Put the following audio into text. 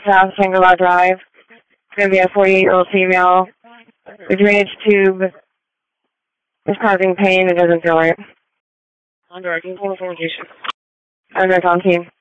South Shangri-La Drive. It's going to be a 48-year-old female. The drainage tube is causing pain. It doesn't feel right. On directing full information. I'm on team.